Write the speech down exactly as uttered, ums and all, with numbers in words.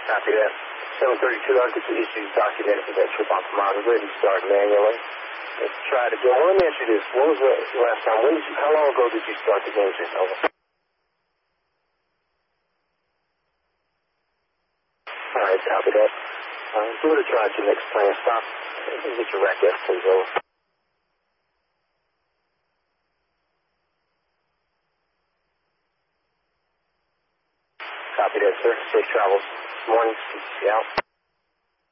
Copy that. seven thirty-two, I'll get the issues documented for that trip on tomorrow. Go ahead and start manually. Let's try it again. Well, let me ask you this. When was the last time? When did you, how long ago did you start the engine? Over. All right, copy that. Uh, give it a try at your next plan. Stop and get your rack F, please. Over. Copy that, sir. Safe travels. Morning. See you out.